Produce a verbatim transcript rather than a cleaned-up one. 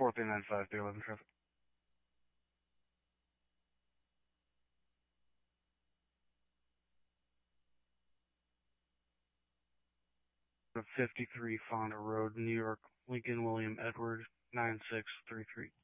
four three nine five, three eleven traffic. fifty-three Fonda Road, New York, Lincoln William Edward, nine six three three.